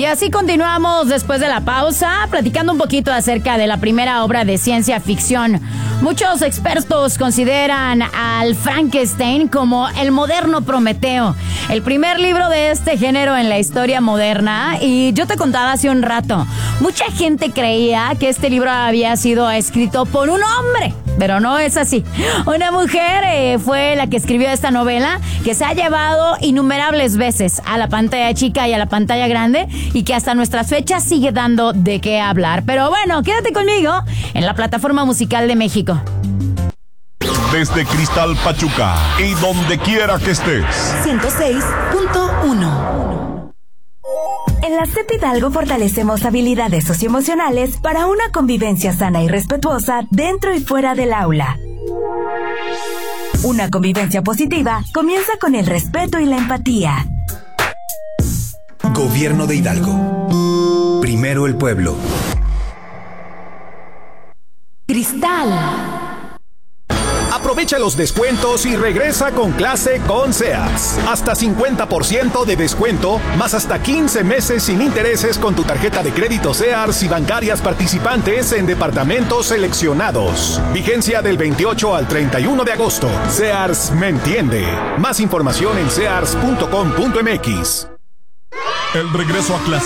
Y así continuamos después de la pausa, platicando un poquito acerca de la primera obra de ciencia ficción. Muchos expertos consideran al Frankenstein como el moderno Prometeo, el primer libro de este género en la historia moderna. Y yo te contaba hace un rato, mucha gente creía que este libro había sido escrito por un hombre, pero no es así. Una mujer fue la que escribió esta novela, que se ha llevado innumerables veces a la pantalla chica y a la pantalla grande, y que hasta nuestras fechas sigue dando de qué hablar. Pero bueno, quédate conmigo en la plataforma musical de México. Desde Cristal Pachuca y donde quiera que estés. 106.1. En la CEP Hidalgo fortalecemos habilidades socioemocionales para una convivencia sana y respetuosa dentro y fuera del aula. Una convivencia positiva comienza con el respeto y la empatía. Gobierno de Hidalgo. Primero el pueblo. Cristal. Aprovecha los descuentos y regresa con clase con Sears. Hasta 50% de descuento, más hasta 15 meses sin intereses con tu tarjeta de crédito Sears y bancarias participantes en departamentos seleccionados. Vigencia del 28 al 31 de agosto. Sears me entiende. Más información en sears.com.mx. El regreso a clase.